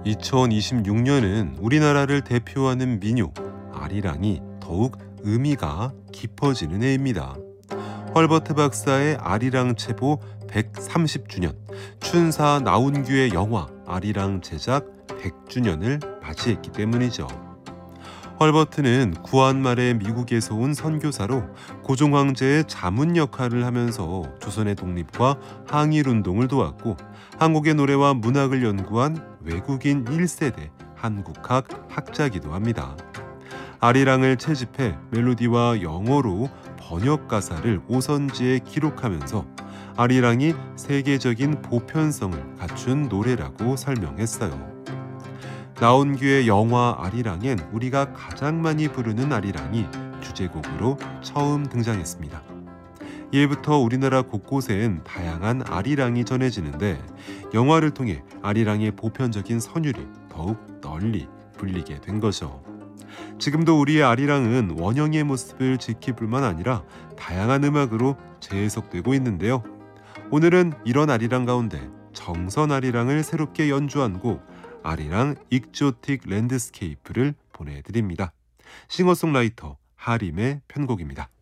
2026년은 우리나라를 대표하는 민요 아리랑이 더욱 의미가 깊어지는 해입니다. 헐버트 박사의 아리랑 체보 130주년, 춘사 나운규의 영화 아리랑 제작 100주년을 맞이했기 때문이죠. 헐버트는 구한 말에 미국에서 온 선교사로 고종 황제의 자문 역할을 하면서 조선의 독립과 항일운동을 도왔고, 한국의 노래와 문학을 연구한 외국인 1세대 한국학 학자이기도 합니다. 아리랑을 채집해 멜로디와 영어로 번역 가사를 오선지에 기록하면서 아리랑이 세계적인 보편성을 갖춘 노래라고 설명했어요. 나온규의 영화 아리랑엔 우리가 가장 많이 부르는 아리랑이 주제곡으로 처음 등장했습니다. 이해부터 우리나라 곳곳엔 다양한 아리랑이 전해지는데, 영화를 통해 아리랑의 보편적인 선율이 더욱 널리 불리게 된 거죠. 지금도 우리의 아리랑은 원형의 모습을 지킬 뿐만 아니라 다양한 음악으로 재해석되고 있는데요. 오늘은 이런 아리랑 가운데 정선 아리랑을 새롭게 연주한 곡 아리랑 익조틱 랜드스케이프를 보내드립니다. 싱어송라이터 하림의 편곡입니다.